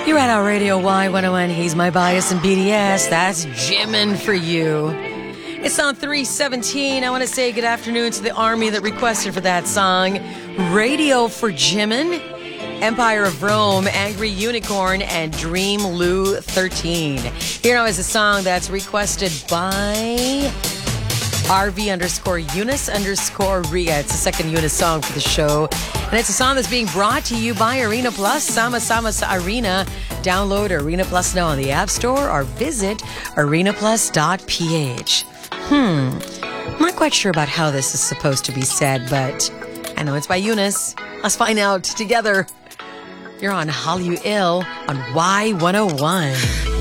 You're at our Radio Y101. He's my bias in BDS. That's Jimin for you. It's on 317. I want to say good afternoon to the army that requested for that song. Radio for Jimin, Empire of Rome, Angry Unicorn, and Dream Lou 13. Here now is a song that's requested by RV_Eunice_Ria. It's the second Eunice song for the show. And it's a song that's being brought to you by Arena Plus. Sama Arena. Download Arena Plus now on the App Store or visit arenaplus.ph. I'm not quite sure about how this is supposed to be said, but I know it's by Eunice. Let's find out together. You're on Hallyu Ill on Y101.